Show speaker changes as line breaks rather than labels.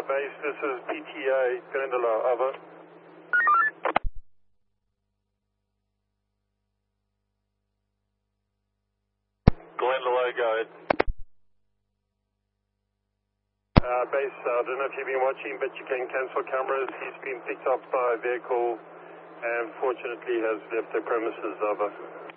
base, this is PTA, Glendalough, over.
Glendalough, go ahead.
Base, I don't know if you've been watching, but you can cancel cameras. He's been picked up by a vehicle and fortunately has left the premises, over.